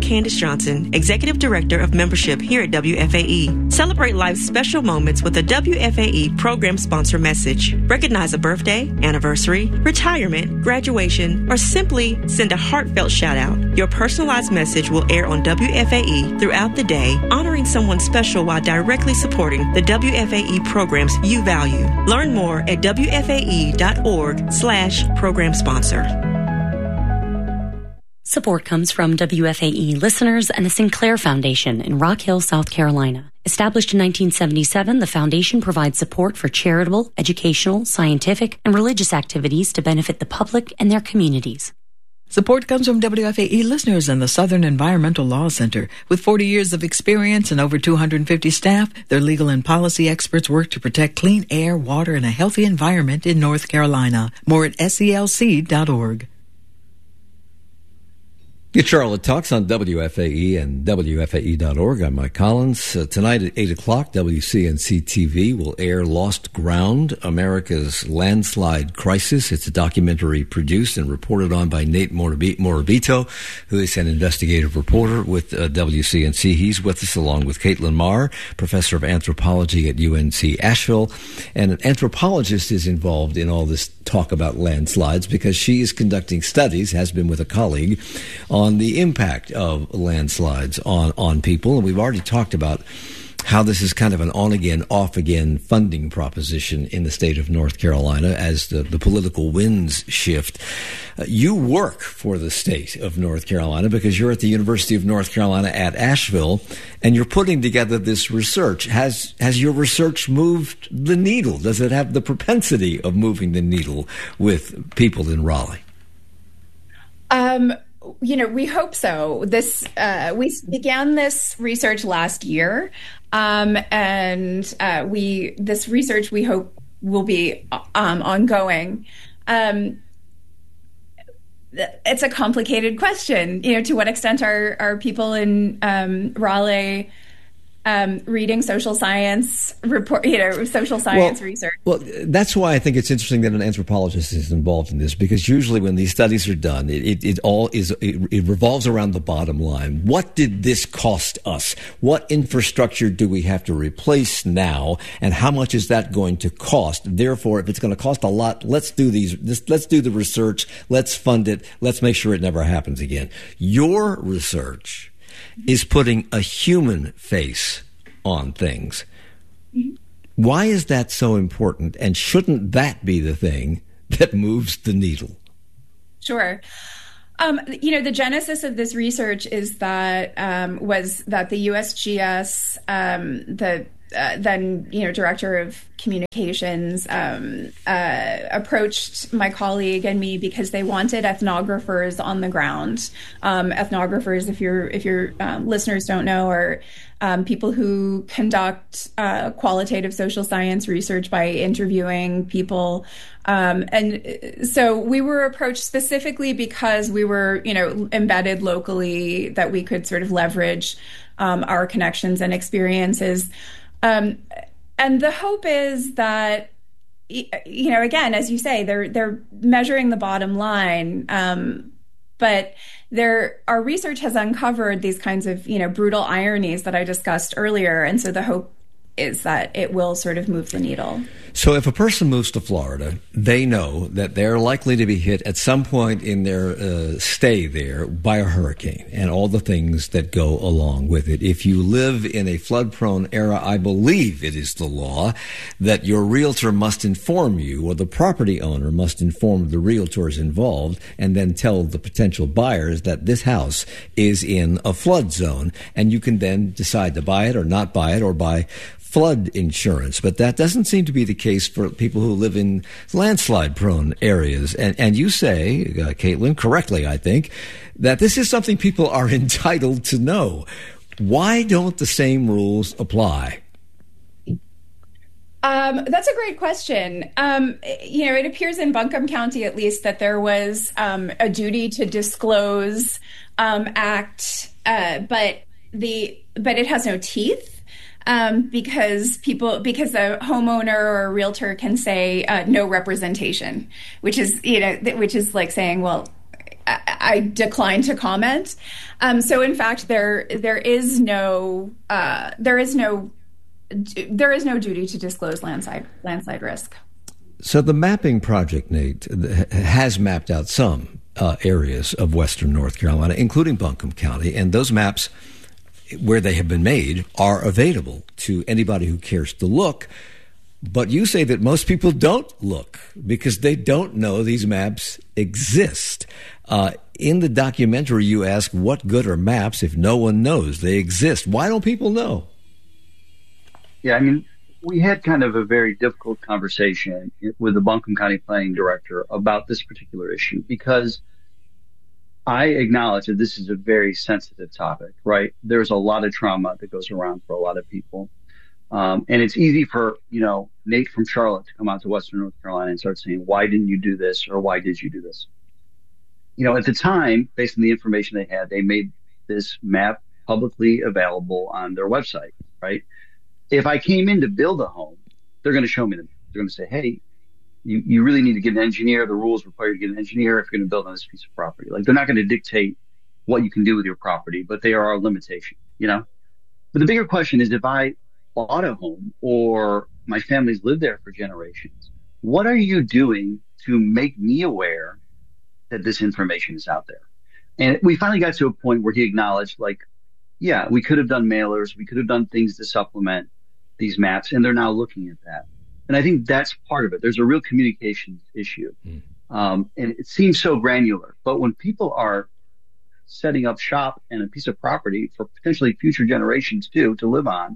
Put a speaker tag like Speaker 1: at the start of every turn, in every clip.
Speaker 1: Candace Johnson, Executive Director of Membership here at WFAE. Celebrate life's special moments with a WFAE program sponsor message. Recognize a birthday, anniversary, retirement, graduation, or simply send a heartfelt shout out. Your personalized message will air on WFAE throughout the day, honoring someone special while directly supporting the WFAE programs you value. Learn more at WFAE.org/program sponsor.
Speaker 2: Support comes from WFAE listeners and the Sinclair Foundation in Rock Hill, South Carolina. Established in 1977, the foundation provides support for charitable, educational, scientific, and religious activities to benefit the public and their communities.
Speaker 3: Support comes from WFAE listeners and the Southern Environmental Law Center. With 40 years of experience and over 250 staff, their legal and policy experts work to protect clean air, water, and a healthy environment in North Carolina. More at SELC.org.
Speaker 4: It's Charlotte Talks on WFAE and WFAE.org. I'm Mike Collins. Tonight at 8 o'clock, WCNC-TV will air Lost Ground, America's Landslide Crisis. It's a documentary produced and reported on by Nate Morabito, who is an investigative reporter with WCNC. He's with us along with Caitlin Marr, professor of anthropology at UNC Asheville. And an anthropologist is involved in all this talk about landslides because she is conducting studies, has been with a colleague, on the impact of landslides on people. And we've already talked about how this is kind of an on-again, off-again funding proposition in the state of North Carolina as the political winds shift. You work for the state of North Carolina because you're at the University of North Carolina at Asheville, and you're putting together this research. Has your research moved the needle? Does it have the propensity of moving the needle with people in Raleigh?
Speaker 5: We hope so. We began this research last year, this research we hope will be ongoing. It's a complicated question. To what extent are people in Raleigh reading social science research?
Speaker 4: Well, that's why I think it's interesting that an anthropologist is involved in this, because usually when these studies are done, it revolves around the bottom line. What did this cost us? What infrastructure do we have to replace now, and how much is that going to cost? Therefore, if it's going to cost a lot, let's do the research, let's fund it, let's make sure it never happens again. Your research is putting a human face on things. Mm-hmm. Why is that so important? And shouldn't that be the thing that moves the needle?
Speaker 5: Sure. The genesis of this research is that was that the USGS, then director of communications, approached my colleague and me because they wanted ethnographers on the ground. Ethnographers, if your listeners don't know, are people who conduct qualitative social science research by interviewing people. And so we were approached specifically because we were, embedded locally, that we could sort of leverage our connections and experiences. And the hope is that, again, as you say, they're measuring the bottom line, but our research has uncovered these kinds of, brutal ironies that I discussed earlier. And so the hope is that it will sort of move the needle.
Speaker 4: So if a person moves to Florida, they know that they're likely to be hit at some point in their stay there by a hurricane and all the things that go along with it. If you live in a flood-prone area, I believe it is the law that your realtor must inform you, or the property owner must inform the realtors involved, and then tell the potential buyers that this house is in a flood zone, and you can then decide to buy it or not buy it, or buy flood insurance. But that doesn't seem to be the case for people who live in landslide-prone areas. And you say, Caitlin, correctly, I think, that this is something people are entitled to know. Why don't the same rules apply?
Speaker 5: That's a great question. It appears in Buncombe County, at least, that there was a duty to disclose act, but it has no teeth. Because a homeowner or a realtor can say no representation, which is like saying, well, I decline to comment. So in fact, there is no duty to disclose landslide risk.
Speaker 4: So the mapping project, Nate, has mapped out some areas of western North Carolina, including Buncombe County, and those maps, where they have been made, are available to anybody who cares to look. But you say that most people don't look because they don't know these maps exist. In the documentary, you ask, what good are maps if no one knows they exist? Why don't people know?
Speaker 6: Yeah, I mean, we had kind of a very difficult conversation with the Buncombe County Planning Director about this particular issue because I acknowledge that this is a very sensitive topic, right? There's a lot of trauma that goes around for a lot of people. And it's easy for, Nate from Charlotte to come out to Western North Carolina and start saying, why didn't you do this? Or why did you do this? At the time, based on the information they had, they made this map publicly available on their website, right? If I came in to build a home, they're going to show me them. They're going to say, hey, you really need to get an engineer. The rules require you to get an engineer if you're going to build on this piece of property. Like, they're not going to dictate what you can do with your property, but they are a limitation, But the bigger question is, if I bought a home or my family's lived there for generations, what are you doing to make me aware that this information is out there? And we finally got to a point where he acknowledged, yeah, we could have done mailers. We could have done things to supplement these maps, and they're now looking at that. And I think that's part of it. There's a real communications issue. And it seems so granular, but when people are setting up shop and a piece of property for potentially future generations too, to live on,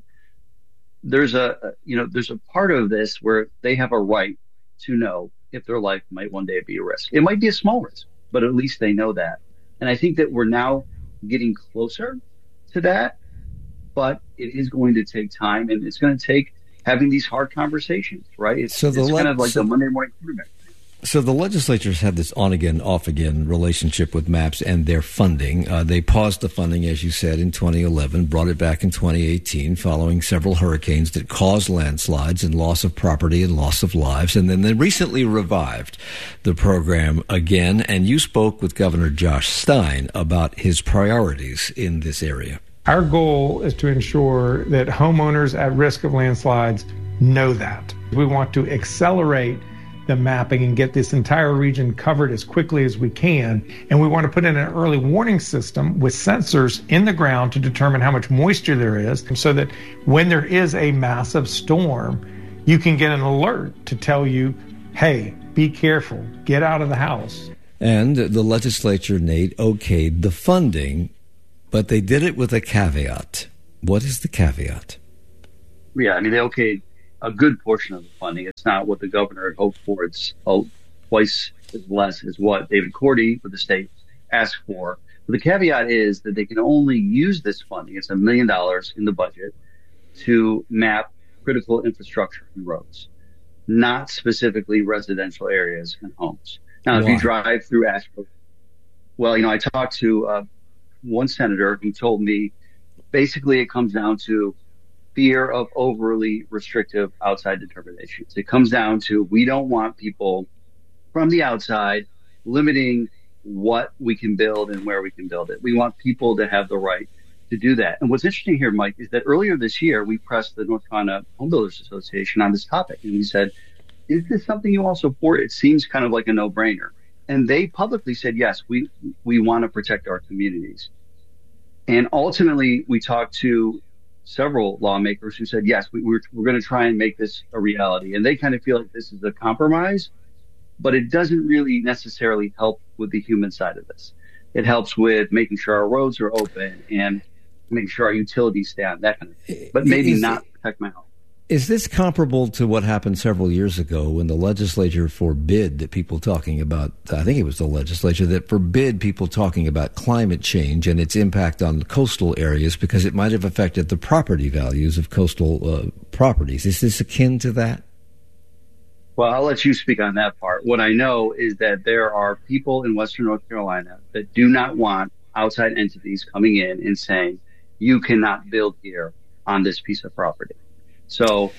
Speaker 6: there's a part of this where they have a right to know if their life might one day be a risk. It might be a small risk, but at least they know that. And I think that we're now getting closer to that, but it is going to take time, and it's going to take having these hard conversations, right? It's kind of like the Monday morning quarterback.
Speaker 4: So the legislature's had this on-again, off-again relationship with maps and their funding. They paused the funding, as you said, in 2011, brought it back in 2018 following several hurricanes that caused landslides and loss of property and loss of lives. And then they recently revived the program again. And you spoke with Governor Josh Stein about his priorities in this area.
Speaker 7: Our goal is to ensure that homeowners at risk of landslides know that. We want to accelerate the mapping and get this entire region covered as quickly as we can. And we want to put in an early warning system with sensors in the ground to determine how much moisture there is, so that when there is a massive storm, you can get an alert to tell you, hey, be careful, get out of the house. And
Speaker 4: the legislature, Nate, okayed the funding, but they did it with a caveat. What is the caveat?
Speaker 6: Yeah, I mean, they okayed a good portion of the funding. It's not what the governor had hoped for. It's twice as less as what David Cordy with the state asked for. But the caveat is that they can only use this funding, it's $1 million in the budget, to map critical infrastructure and roads, not specifically residential areas and homes. Now, if you drive through Asheville, I talked to one senator who told me basically it comes down to fear of overly restrictive outside determinations. It comes down to, we don't want people from the outside limiting what we can build and where we can build it. We want people to have the right to do that. And what's interesting here, Mike, is that earlier this year, we pressed the North Carolina Home Builders Association on this topic. And we said, is this something you all support? It seems kind of like a no-brainer. And they publicly said, yes, we want to protect our communities. And ultimately, we talked to several lawmakers who said, yes, we're going to try and make this a reality. And they kind of feel like this is a compromise, but it doesn't really necessarily help with the human side of this. It helps with making sure our roads are open and making sure our utilities stay on, that kind of thing, but maybe not protect my home.
Speaker 4: Is this comparable to what happened several years ago when the legislature forbid people talking about, I think it was the legislature that forbid people talking about climate change and its impact on coastal areas because it might have affected the property values of coastal properties? Is this akin to that?
Speaker 6: Well, I'll let you speak on that part. What I know is that there are people in Western North Carolina that do not want outside entities coming in and saying, you cannot build here on this piece of property. So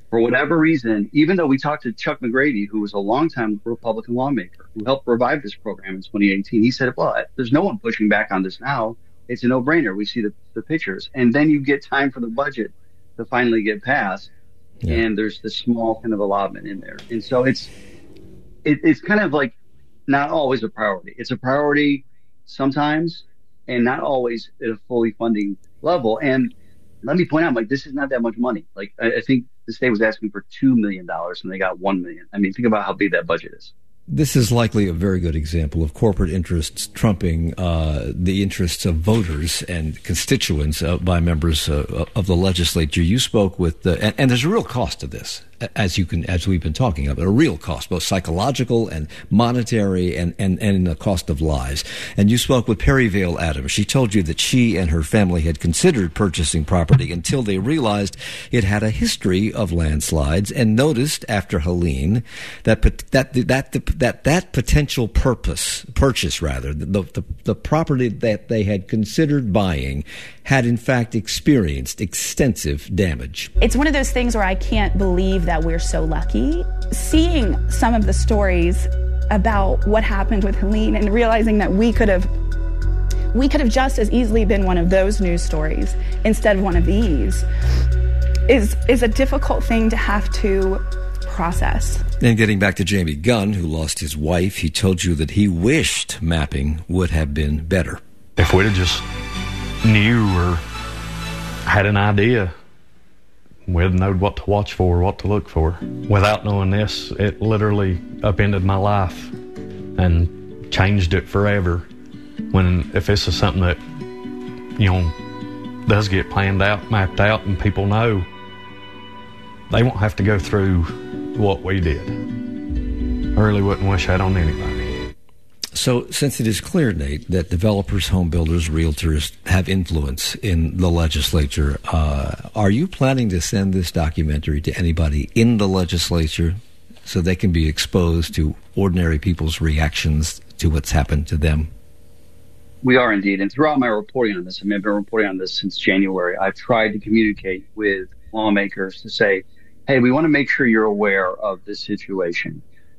Speaker 6: For whatever reason, even though we talked to Chuck McGrady, who was a longtime Republican lawmaker who helped revive this program in 2018, he said, well, there's no one pushing back on this now. It's a no-brainer. We see the pictures. And then you get time for the budget to finally get passed. Yeah. And there's this small kind of allotment in there. And so it's kind of like not always a priority. It's a priority sometimes and not always at a fully funding level. And let me point out, like, this is not that much money. Like, I think the state was asking for $2 million and they got $1 million. I mean, think about how big that budget is.
Speaker 4: This is likely a very good example of corporate interests trumping the interests of voters and constituents by members of the legislature. You spoke with, and there's a real cost to this, as we've been talking about, a real cost, both psychological and monetary, and the cost of lives. And you spoke with Perry Vale Adams. She told you that she and her family had considered purchasing property until they realized it had a history of landslides, and noticed after Helene that potential purchase, the property that they had considered buying had in fact experienced extensive damage.
Speaker 8: It's one of those things where I can't believe that we're so lucky. Seeing some of the stories about what happened with Helene and realizing that we could have just as easily been one of those news stories instead of one of these is a difficult thing to have to process.
Speaker 4: And getting back to Jamie Gunn, who lost his wife, he told you that he wished mapping would have been better.
Speaker 9: If we'd have just knew or had an idea, we'd have known what to watch for, what to look for. Without knowing this, it literally upended my life and changed it forever. If this is something that, does get planned out, mapped out, and people know, they won't have to go through what we did. I really wouldn't wish that on anybody.
Speaker 4: So, since it is clear, Nate, that developers, home builders, realtors have influence in the legislature, are you planning to send this documentary to anybody in the legislature so they can be exposed to ordinary people's reactions to what's happened to them?
Speaker 6: We are indeed. And throughout my reporting on this, I've been reporting on this since January, I've tried to communicate with lawmakers to say, hey, we want to make sure you're aware of this situation.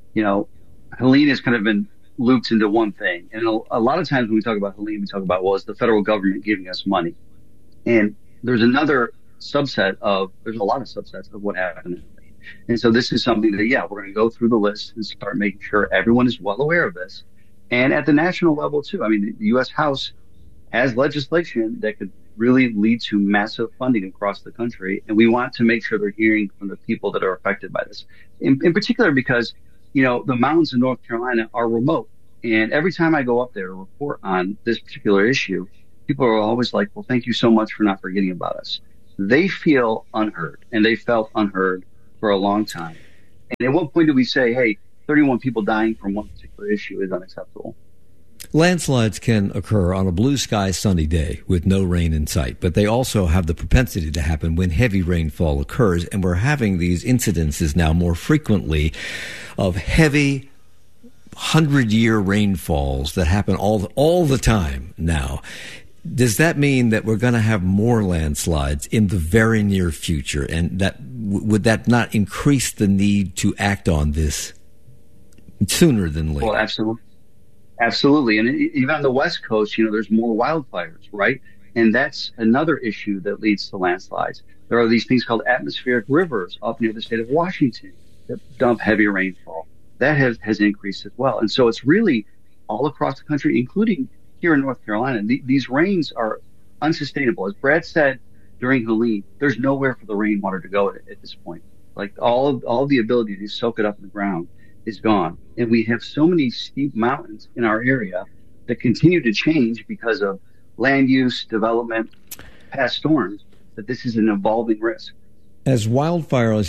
Speaker 6: Helene has kind of been looped into one thing. And a lot of times when we talk about Helene, we talk about, well, it's the federal government giving us money. And there's a lot of subsets of what happened in Helene. And so this is something that, we're going to go through the list and start making sure everyone is well aware of this. And at the national level, too. I mean, the U.S. House has legislation that could really lead to massive funding across the country. And we want to make sure they're hearing from the people that are affected by this. In particular, because, the mountains in North Carolina are remote. And every time I go up there to report on this particular issue, people are always like, well, thank you so much for not forgetting about us. They feel unheard, and they felt unheard for a long time. And at what point do we say, hey, 31 people dying from one particular issue is unacceptable?
Speaker 4: Landslides can occur on a blue sky sunny day with no rain in sight, but they also have the propensity to happen when heavy rainfall occurs, and we're having these incidences now more frequently of heavy 100-year rainfalls that happen all the time now. Does that mean that we're going to have more landslides in the very near future, and would that not increase the need to act on this sooner than later?
Speaker 6: Well, absolutely. And even on the West Coast, there's more wildfires, right? And that's another issue that leads to landslides. There are these things called atmospheric rivers up near the state of Washington that dump heavy rainfall. That has increased as well. And so it's really all across the country, including here in North Carolina. These rains are unsustainable. As Brad said during Helene, there's nowhere for the rainwater to go at this point. Like all the ability to soak it up in the ground is gone. And we have so many steep mountains in our area that continue to change because of land use, development, past storms, that this is an evolving risk.
Speaker 4: As fires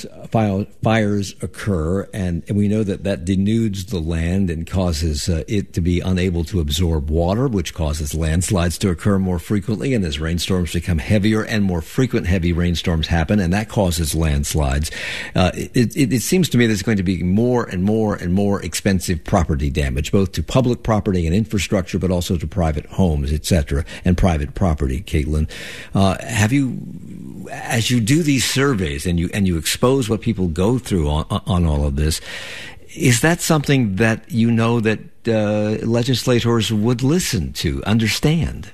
Speaker 4: occur, and we know that denudes the land and causes it to be unable to absorb water, which causes landslides to occur more frequently, and as rainstorms become heavier and more frequent heavy rainstorms happen, and that causes landslides, it seems to me there's going to be more and more and more expensive property damage, both to public property and infrastructure, but also to private homes, etc., and private property. Caitlin, as you do these surveys and you expose what people go through on all of this, is that something that you know that legislators would listen to, understand?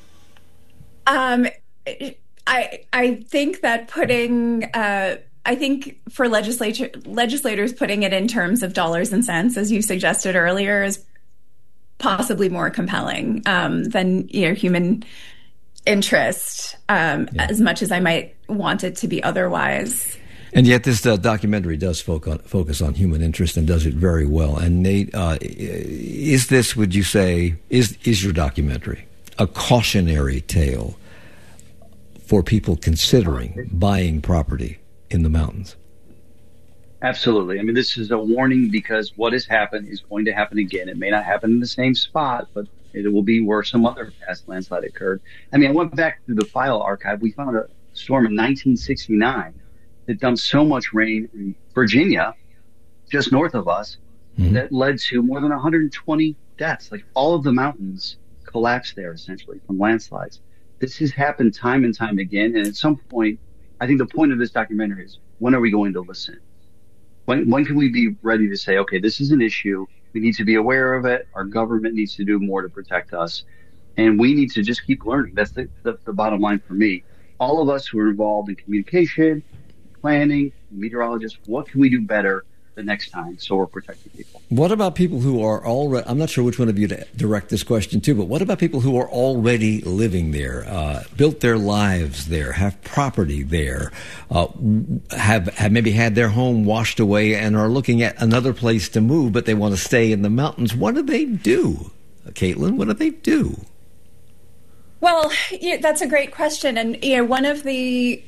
Speaker 5: I think that I think for legislators putting it in terms of dollars and cents, as you suggested earlier, is possibly more compelling than human interest, as much as I might want it to be otherwise.
Speaker 4: And yet this documentary does focus on human interest and does it very well. And Nate, is this, would you say, is your documentary a cautionary tale for people considering buying property in the mountains?
Speaker 6: Absolutely. I mean, this is a warning because what has happened is going to happen again. It may not happen in the same spot, but it will be where some other past landslide occurred. I mean, I went back through the file archive. We found a storm in 1969 that dumped so much rain in Virginia, just north of us, that led to more than 120 deaths. Like, all of the mountains collapsed there, essentially, from landslides. This has happened time and time again. And at some point, I think the point of this documentary is, when are we going to listen? When can we be ready to say, okay, this is an issue. We need to be aware of it. Our government needs to do more to protect us. And we need to just keep learning. That's the bottom line for me. All of us who are involved in communication, planning, meteorologists, what can we do better the next time so we're protecting people?
Speaker 4: What about people who are already, I'm not sure which one of you to direct this question to, but what about people who are already living there, built their lives there, have property there, have maybe had their home washed away and are looking at another place to move, but they want to stay in the mountains? What do they do? Caitlin, what do they do?
Speaker 5: Well, that's a great question. And, one of the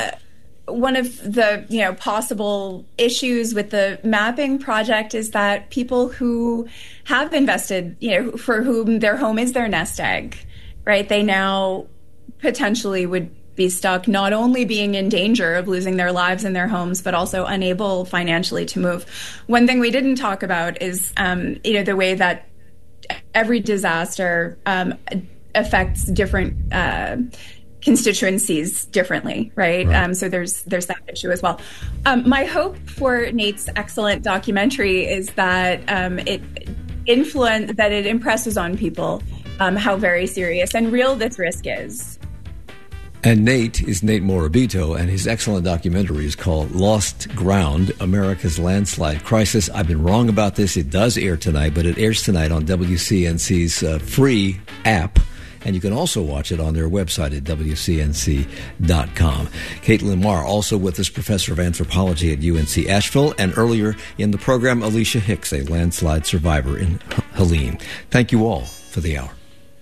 Speaker 5: possible issues with the mapping project is that people who have invested, for whom their home is their nest egg, right? They now potentially would be stuck not only being in danger of losing their lives and their homes, but also unable financially to move. One thing we didn't talk about is, the way that every disaster affects different constituencies differently, right? So there's that issue as well. My hope for Nate's excellent documentary is that it impresses on people how very serious and real this risk is.
Speaker 4: And Nate is Nate Morabito, and his excellent documentary is called Lost Ground, America's Landslide Crisis. I've been wrong about this. It does air tonight, but it airs tonight on WCNC's free app. And you can also watch it on their website at WCNC.com. Caitlin Marr, also with us, professor of anthropology at UNC Asheville, and earlier in the program, Alicia Hicks, a landslide survivor in Helene. Thank you all for the hour.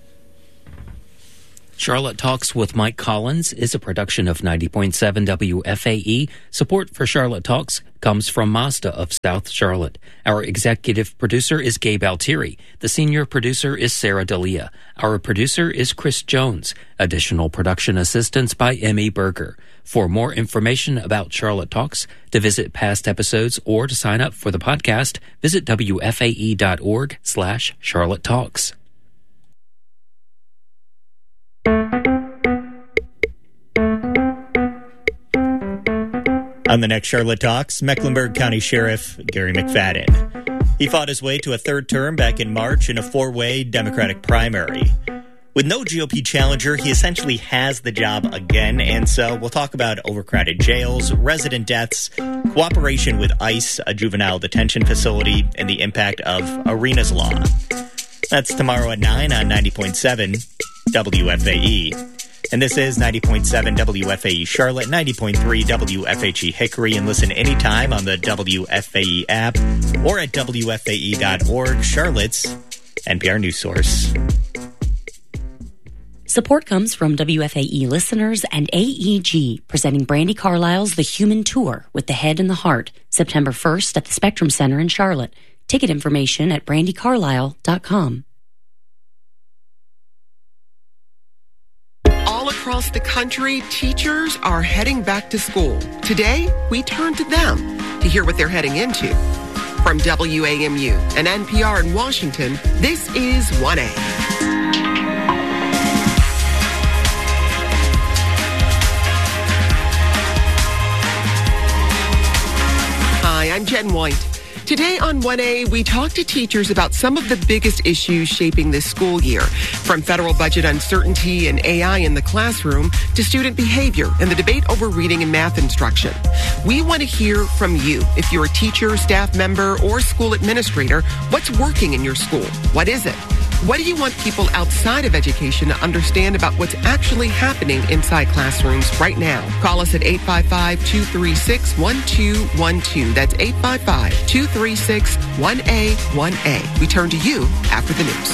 Speaker 10: Charlotte Talks with Mike Collins is a production of 90.7 WFAE. Support for Charlotte Talks comes from Mazda of South Charlotte. Our executive producer is Gabe Altieri. The senior producer is Sarah D'Elia. Our producer is Chris Jones. Additional production assistance by Emmy Berger. For more information about Charlotte Talks, to visit past episodes, or to sign up for the podcast, visit WFAE.org/Charlotte Talks.
Speaker 11: On the next Charlotte Talks, Mecklenburg County Sheriff Gary McFadden. He fought his way to a third term back in March in a four-way Democratic primary. With no GOP challenger, he essentially has the job again, and so we'll talk about overcrowded jails, resident deaths, cooperation with ICE, a juvenile detention facility, and the impact of Arenas Law. That's tomorrow at 9 on 90.7 WFAE. And this is 90.7 WFAE Charlotte, 90.3 WFHE Hickory, and listen anytime on the WFAE app or at WFAE.org, Charlotte's NPR news source.
Speaker 2: Support comes from WFAE listeners and AEG, presenting Brandi Carlile's The Human Tour with the Head and the Heart, September 1st at the Spectrum Center in Charlotte. Ticket information at brandicarlisle.com.
Speaker 12: Across the country, teachers are heading back to school. Today, we turn to them to hear what they're heading into. From WAMU and NPR in Washington, this is 1A. Jen White. Today on 1A, we talk to teachers about some of the biggest issues shaping this school year, from federal budget uncertainty and AI in the classroom to student behavior and the debate over reading and math instruction. We want to hear from you. If you're a teacher, staff member, or school administrator, what's working in your school? What is it? What do you want people outside of education to understand about what's actually happening inside classrooms right now? Call us at 855-236-1212. That's 855-236-1A1A. We turn to you after the news.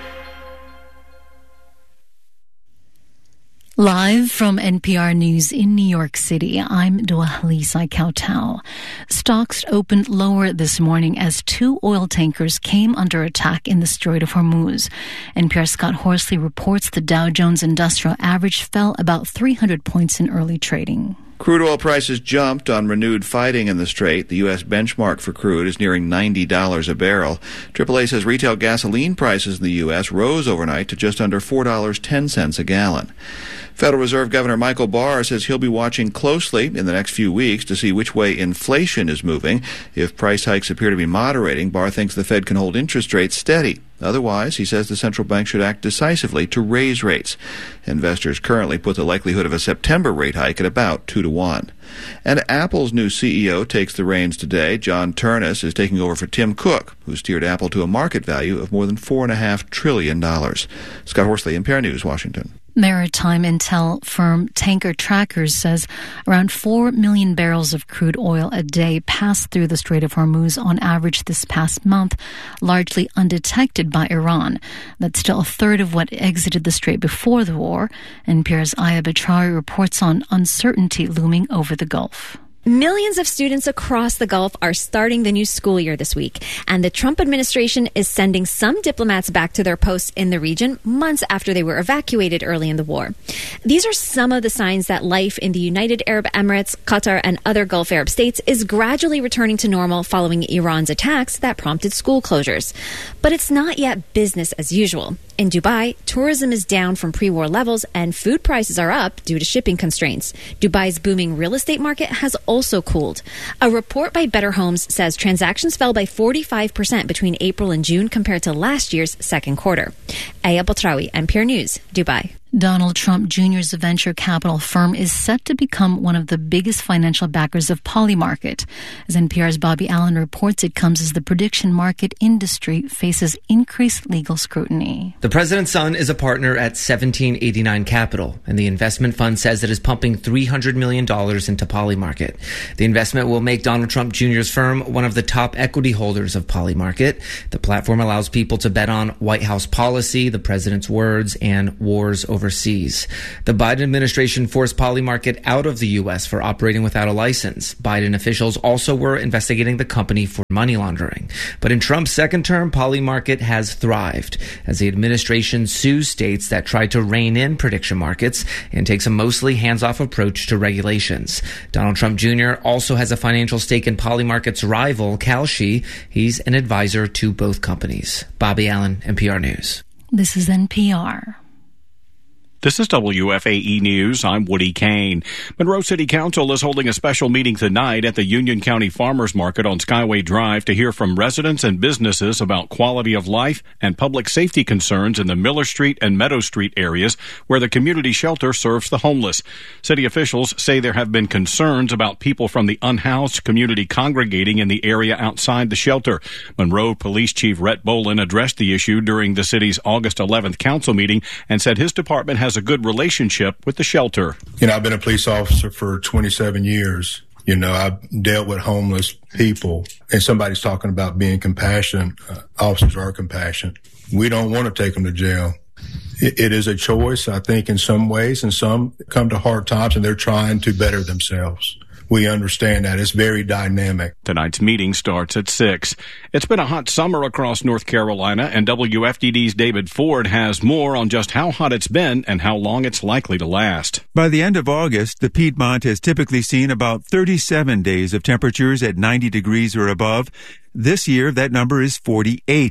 Speaker 13: Live from NPR News in New York City, I'm Dua Lisa Kautal. Stocks opened lower this morning as two oil tankers came under attack in the Strait of Hormuz. NPR's Scott Horsley reports the Dow Jones Industrial Average fell about 300 points in early trading.
Speaker 14: Crude oil prices jumped on renewed fighting in the Strait. The U.S. benchmark for crude is nearing $90 a barrel. AAA says retail gasoline prices in the U.S. rose overnight to just under $4.10 a gallon. Federal Reserve Governor Michael Barr says he'll be watching closely in the next few weeks to see which way inflation is moving. If price hikes appear to be moderating, Barr thinks the Fed can hold interest rates steady. Otherwise, he says the central bank should act decisively to raise rates. Investors currently put the likelihood of a September rate hike at about 2-1. And Apple's new CEO takes the reins today. John Ternus is taking over for Tim Cook, who steered Apple to a market value of more than $4.5 trillion. Scott Horsley, NPR News, Washington.
Speaker 13: Maritime intel firm Tanker Trackers says around 4 million barrels of crude oil a day passed through the Strait of Hormuz on average this past month, largely undetected by Iran. That's still a third of what exited the strait before the war. NPR's Aya Batrawi reports on uncertainty looming over the Gulf.
Speaker 15: Millions of students across the Gulf are starting the new school year this week, and the Trump administration is sending some diplomats back to their posts in the region months after they were evacuated early in the war. These are some of the signs that life in the United Arab Emirates, Qatar, and other Gulf Arab states is gradually returning to normal following Iran's attacks that prompted school closures. But it's not yet business as usual. In Dubai, tourism is down from pre-war levels and food prices are up due to shipping constraints. Dubai's booming real estate market has also cooled. A report by Better Homes says transactions fell by 45% between April and June compared to last year's second quarter. Aya Batrawi, NPR News, Dubai.
Speaker 13: Donald Trump Jr.'s venture capital firm is set to become one of the biggest financial backers of Polymarket. As NPR's Bobby Allen reports, it comes as the prediction market industry faces increased legal scrutiny.
Speaker 16: The president's son is a partner at 1789 Capital, and the investment fund says it is pumping $300 million into Polymarket. The investment will make Donald Trump Jr.'s firm one of the top equity holders of Polymarket. The platform allows people to bet on White House policy, the president's words, and wars overseas. The Biden administration forced Polymarket out of the U.S. for operating without a license. Biden officials also were investigating the company for money laundering. But in Trump's second term, Polymarket has thrived as the administration sues states that try to rein in prediction markets and takes a mostly hands-off approach to regulations. Donald Trump Jr. also has a financial stake in Polymarket's rival, Kalshi. He's an advisor to both companies. Bobby Allen, NPR News.
Speaker 13: This is NPR.
Speaker 17: This is WFAE News. I'm Woody Kane. Monroe City Council is holding a special meeting tonight at the Union County Farmers Market on Skyway Drive to hear from residents and businesses about quality of life and public safety concerns in the Miller Street and Meadow Street areas where the community shelter serves the homeless. City officials say there have been concerns about people from the unhoused community congregating in the area outside the shelter. Monroe Police Chief Rhett Bolin addressed the issue during the city's August 11th council meeting and said his department has a good relationship with the shelter.
Speaker 18: I've been a police officer for 27 years. I've dealt with homeless people, and somebody's talking about being compassionate. Officers are compassionate. We don't want to take them to jail. It is a choice, I think, in some ways, and some come to hard times and they're trying to better themselves. We understand that. It's very dynamic.
Speaker 17: Tonight's meeting starts at 6. It's been a hot summer across North Carolina, and WFDD's David Ford has more on just how hot it's been and how long it's likely to last.
Speaker 19: By the end of August, the Piedmont has typically seen about 37 days of temperatures at 90 degrees or above. This year, that number is 48.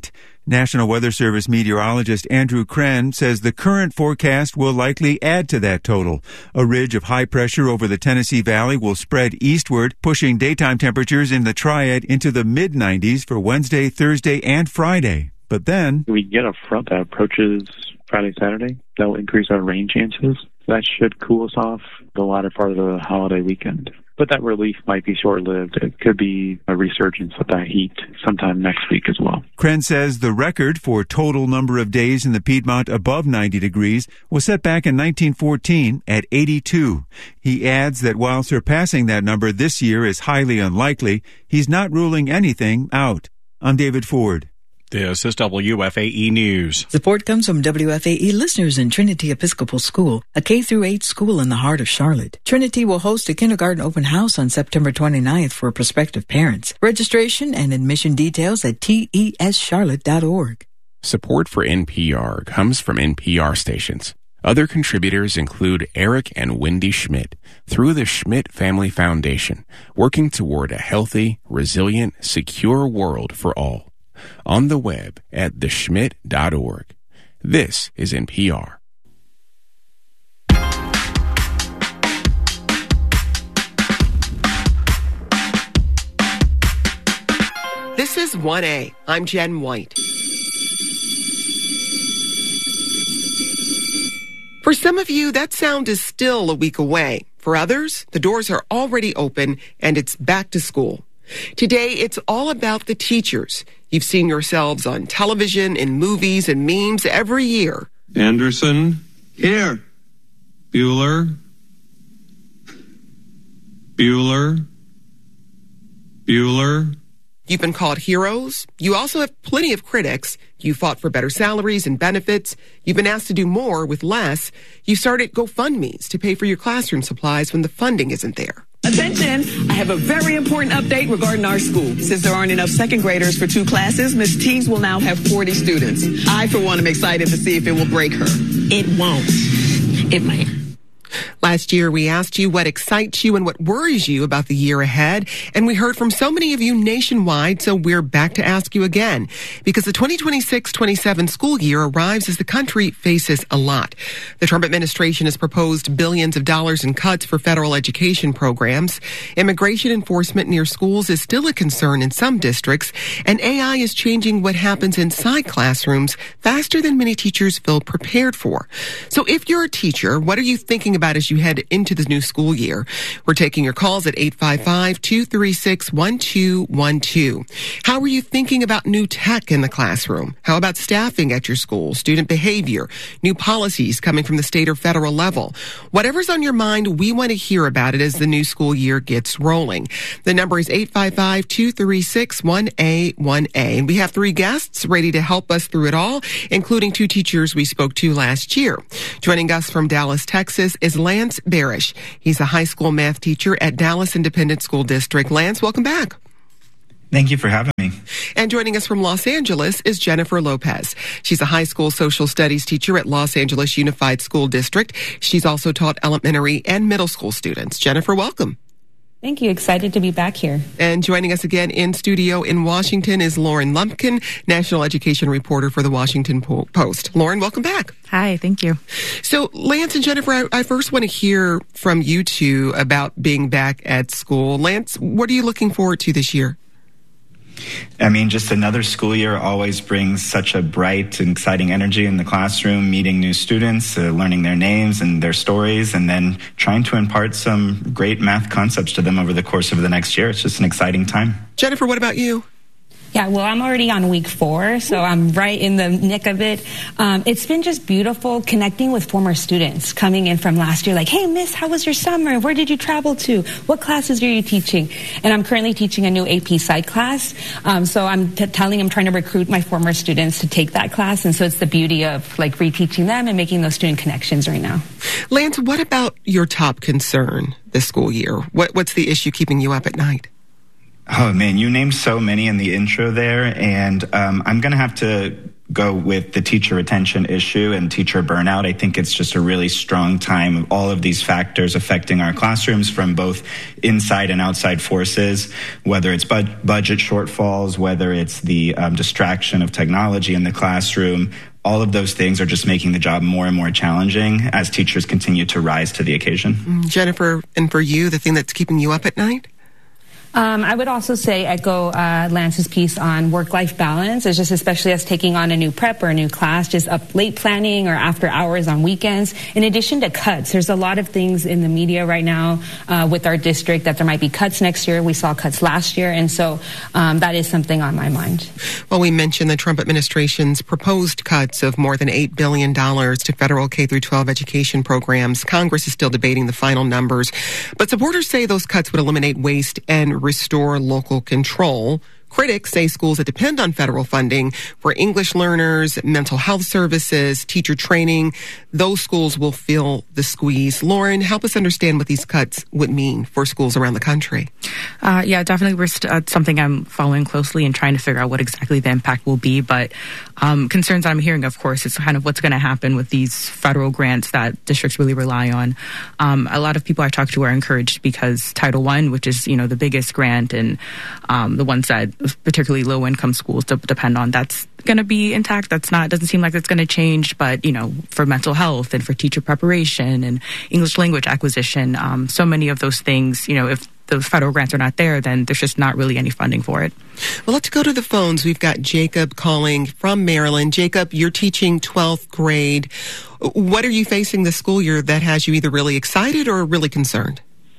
Speaker 19: National Weather Service meteorologist Andrew Kren says the current forecast will likely add to that total. A ridge of high pressure over the Tennessee Valley will spread eastward, pushing daytime temperatures in the Triad into the mid-90s for Wednesday, Thursday, and Friday. But then
Speaker 20: we get a front that approaches Friday, Saturday. That will increase our rain chances. That should cool us off the latter part of the holiday weekend. But that relief might be short-lived. It could be a resurgence of that heat sometime next week as well.
Speaker 19: Kren says the record for total number of days in the Piedmont above 90 degrees was set back in 1914 at 82. He adds that while surpassing that number this year is highly unlikely, he's not ruling anything out. I'm David Ford.
Speaker 17: This is WFAE News.
Speaker 3: Support comes from WFAE listeners in Trinity Episcopal School, a K-8 school in the heart of Charlotte. Trinity will host a kindergarten open house on September 29th for prospective parents. Registration and admission details at tescharlotte.org.
Speaker 21: Support for NPR comes from NPR stations. Other contributors include Eric and Wendy Schmidt through the Schmidt Family Foundation, working toward a healthy, resilient, secure world for all. On the web at theschmidt.org. This is NPR.
Speaker 12: This is 1A. I'm Jen White. For some of you, that sound is still a week away. For others, the doors are already open and it's back to school. Today, it's all about the teachers. You've seen yourselves on television, in movies, and memes every year.
Speaker 22: Anderson, here. Bueller. Bueller. Bueller.
Speaker 12: You've been called heroes. You also have plenty of critics. You fought for better salaries and benefits. You've been asked to do more with less. You started GoFundMes to pay for your classroom supplies when the funding isn't there.
Speaker 23: Attention, I have a very important update regarding our school. Since there aren't enough second graders for 2 classes, Ms. Teagues will now have 40 students. I, for one, am excited to see if it will break her. It won't. It might.
Speaker 12: Last year, we asked you what excites you and what worries you about the year ahead, and we heard from so many of you nationwide, so we're back to ask you again. Because the 2026-27 school year arrives as the country faces a lot. The Trump administration has proposed billions of dollars in cuts for federal education programs. Immigration enforcement near schools is still a concern in some districts, and AI is changing what happens inside classrooms faster than many teachers feel prepared for. So if you're a teacher, what are you thinking about as you head into the new school year? We're taking your calls at 855-236-1212. How are you thinking about new tech in the classroom? How about staffing at your school, student behavior, new policies coming from the state or federal level? Whatever's on your mind, we want to hear about it as the new school year gets rolling. The number is 855-236-1A1A. And we have 3 guests ready to help us through it all, including 2 teachers we spoke to last year. Joining us from Dallas, Texas is Lance Barish. He's a high school math teacher at Dallas Independent School District. Lance, welcome back.
Speaker 24: Thank you for having me.
Speaker 12: And joining us from Los Angeles is Jennifer Lopez. She's a high school social studies teacher at Los Angeles Unified School District. She's also taught elementary and middle school students. Jennifer, welcome.
Speaker 25: Thank you. Excited to be back here.
Speaker 12: And joining us again in studio in Washington is Lauren Lumpkin, national education reporter for the Washington Post. Lauren, welcome back.
Speaker 26: Hi, thank you.
Speaker 12: So, Lance and Jennifer, I first want to hear from you two about being back at school. Lance, what are you looking forward to this year?
Speaker 24: I mean, just another school year always brings such a bright and exciting energy in the classroom, meeting new students, learning their names and their stories, and then trying to impart some great math concepts to them over the course of the next year. It's just an exciting time.
Speaker 12: Jennifer, what about you?
Speaker 25: Yeah, well, I'm already on week 4, so I'm right in the nick of it. It's been just beautiful connecting with former students coming in from last year, like, hey, miss, how was your summer? Where did you travel to? What classes are you teaching? And I'm currently teaching a new AP Psych class, so I'm trying to recruit my former students to take that class, and so it's the beauty of, like, reteaching them and making those student connections right now.
Speaker 12: Lance, what about your top concern this school year? What's the issue keeping you up at night?
Speaker 24: Oh, man, you named so many in the intro there, and I'm going to have to go with the teacher retention issue and teacher burnout. I think it's just a really strong time of all of these factors affecting our classrooms from both inside and outside forces, whether it's budget shortfalls, whether it's the distraction of technology in the classroom. All of those things are just making the job more and more challenging as teachers continue to rise to the occasion.
Speaker 12: Jennifer, and for you, the thing that's keeping you up at night?
Speaker 25: I would also say echo Lance's piece on work-life balance. It's just especially us taking on a new prep or a new class, just up late planning or after hours on weekends. In addition to cuts, there's a lot of things in the media right now with our district that there might be cuts next year. We saw cuts last year, and so that is something on my mind.
Speaker 12: Well, we mentioned the Trump administration's proposed cuts of more than $8 billion to federal K-12 education programs. Congress is still debating the final numbers, but supporters say those cuts would eliminate waste and restore local control. Critics say schools that depend on federal funding for English learners, mental health services, teacher training, those schools will feel the squeeze. Lauren, help us understand what these cuts would mean for schools around the country.
Speaker 1: Yeah, definitely. Something I'm following closely and trying to figure out what exactly the impact will be. But concerns I'm hearing, of course, is kind of what's going to happen with these federal grants that districts really rely on. A lot of people I talk to are encouraged because Title I, which is, the biggest grant and the ones that particularly low-income schools depend on, that's going to be intact. Doesn't seem like it's going to change. But, for mental health and for teacher preparation and English language acquisition, so many of those things, if those federal grants are not there, then there's just not really any funding for it.
Speaker 12: Well, let's go to the phones. We've got Jacob calling from Maryland. Jacob, you're teaching 12th grade. What are you facing this school year that has you either really excited or really concerned?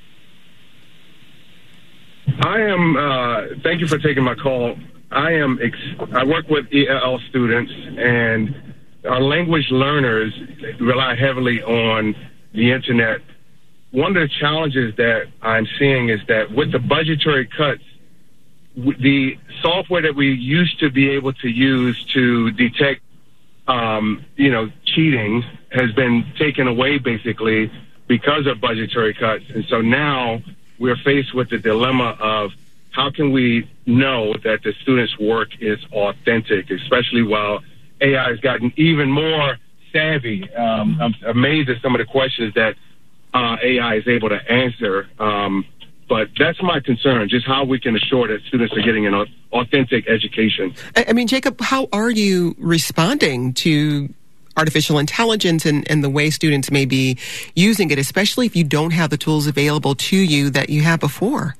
Speaker 6: I am, thank you for taking my call. I work with ELL students, and our language learners rely heavily on the internet. One of the challenges that I'm seeing is that with the budgetary cuts, the software that we used to be able to use to detect, cheating has been taken away basically because of budgetary cuts. And so now we're faced with the dilemma of how can we know that the students' work is authentic, especially while AI has gotten even more savvy. I'm amazed at some of the questions that AI is able to answer. But that's my concern, just how we can assure that students are getting an authentic education.
Speaker 12: I mean, Jacob, how are you responding to artificial intelligence and the way students may be using it, especially if you don't have the tools available to you that you had before?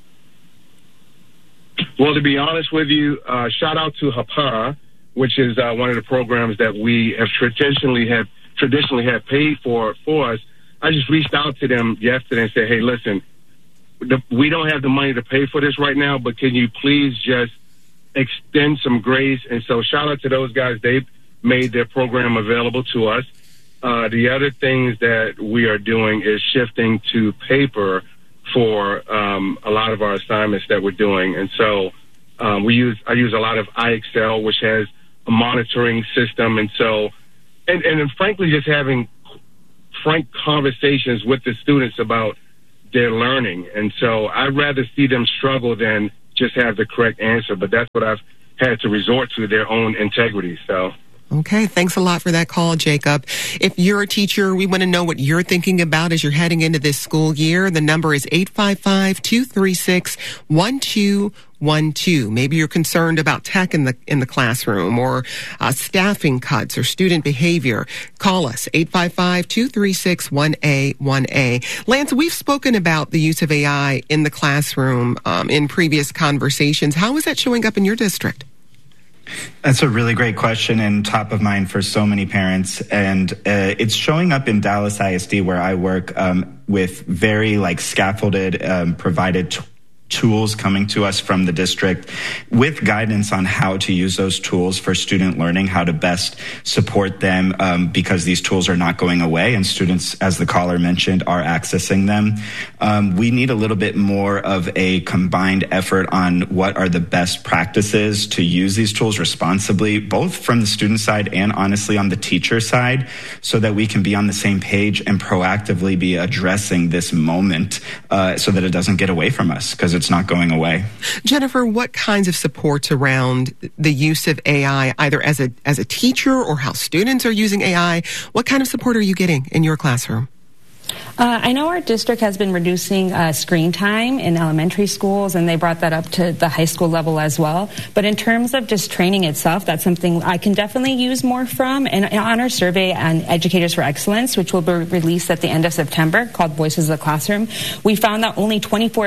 Speaker 6: Well, to be honest with you, shout out to Hapara, which is one of the programs that we have traditionally have paid for us. I just reached out to them yesterday and said, hey, listen, we don't have the money to pay for this right now, but can you please just extend some grace? And so shout out to those guys. They've made their program available to us. The other things that we are doing is shifting to paper for a lot of our assignments that we're doing. And so I use a lot of iExcel, which has a monitoring system. And so, and frankly, just having frank conversations with the students about their learning. And so I'd rather see them struggle than just have the correct answer. But that's what I've had to resort to, their own integrity. So.
Speaker 12: Okay, thanks a lot for that call, Jacob. If you're a teacher, we want to know what you're thinking about as you're heading into this school year. The number is 855-236-1212. Maybe you're concerned about tech in the classroom or staffing cuts or student behavior. Call us, 855-236-1A1A. Lance, we've spoken about the use of AI in the classroom in previous conversations. How is that showing up in your district?
Speaker 24: That's a really great question and top of mind for so many parents. And it's showing up in Dallas ISD where I work with very scaffolded provided tools coming to us from the district with guidance on how to use those tools for student learning, how to best support them because these tools are not going away and students, as the caller mentioned, are accessing them. We need a little bit more of a combined effort on what are the best practices to use these tools responsibly, both from the student side and honestly on the teacher side, so that we can be on the same page and proactively be addressing this moment so that it doesn't get away from us, because it's not going away.
Speaker 12: Jennifer, what kinds of supports around the use of AI, either as a teacher or how students are using AI, what kind of support are you getting in your classroom?
Speaker 25: I know our district has been reducing screen time in elementary schools, and they brought that up to the high school level as well. But in terms of just training itself, that's something I can definitely use more from. And on our survey on Educators for Excellence, which will be released at the end of September, called Voices of the Classroom, we found that only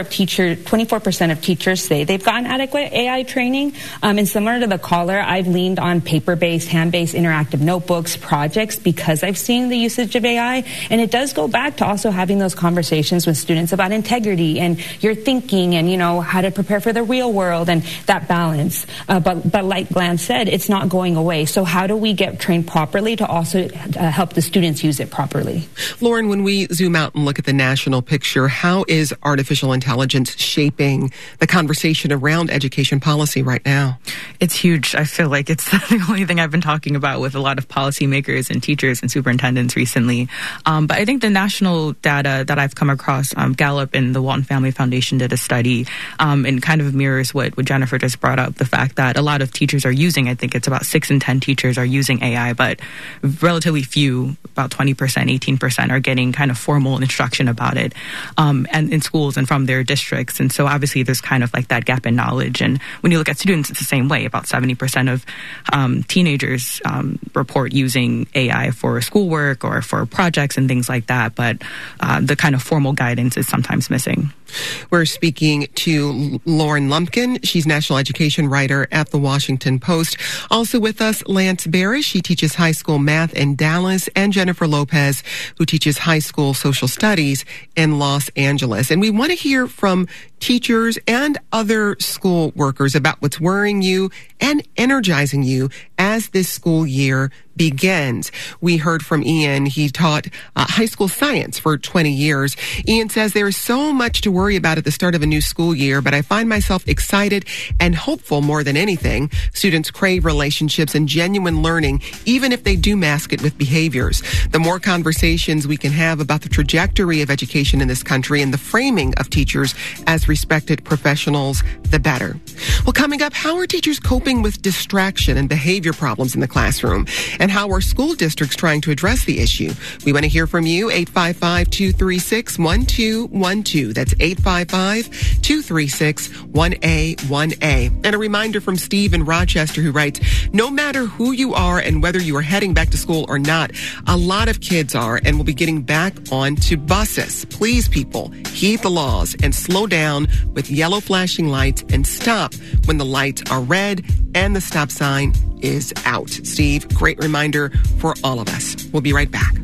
Speaker 25: 24% of teachers say they've gotten adequate AI training. And similar to the caller, I've leaned on paper-based, hand-based interactive notebooks, projects, because I've seen the usage of AI. And it does go back to also having those conversations with students about integrity and your thinking and, how to prepare for the real world and that balance. But like Glenn said, it's not going away. So how do we get trained properly to also help the students use it properly?
Speaker 12: Lauren, when we zoom out and look at the national picture, how is artificial intelligence shaping the conversation around education policy right now?
Speaker 1: It's huge. I feel like it's the only thing I've been talking about with a lot of policymakers and teachers and superintendents recently. But I think the national data that I've come across, Gallup and the Walton Family Foundation did a study and kind of mirrors what Jennifer just brought up, the fact that a lot of teachers are using, I think it's about 6 in 10 teachers are using AI, but relatively few, about 20%, 18% are getting kind of formal instruction about it and in schools and from their districts. And so obviously there's kind of like that gap in knowledge. And when you look at students, it's the same way. About 70% of teenagers report using AI for schoolwork or for projects and things like that. But the kind of formal guidance is sometimes missing.
Speaker 12: We're speaking to Lauren Lumpkin. She's national education writer at The Washington Post. Also with us, Lance Barish. She teaches high school math in Dallas, and Jennifer Lopez, who teaches high school social studies in Los Angeles. And we want to hear from teachers and other school workers about what's worrying you and energizing you as this school year begins. We heard from Ian. He taught high school science for 20 years. Ian says there is so much to worry about at the start of a new school year, but I find myself excited and hopeful more than anything. Students crave relationships and genuine learning, even if they do mask it with behaviors. The more conversations we can have about the trajectory of education in this country and the framing of teachers as respected professionals, the better. Well, coming up, how are teachers coping with distraction and behavior problems in the classroom? And how are school districts trying to address the issue? We want to hear from you. 855-236-1212. That's 855-236-1A1A. And a reminder from Steve in Rochester, who writes, no matter who you are and whether you are heading back to school or not, a lot of kids are and will be getting back onto buses. Please, people, heed the laws and slow down with yellow flashing lights and stop when the lights are red and the stop sign is out. Steve, great reminder for all of us. We'll be right back.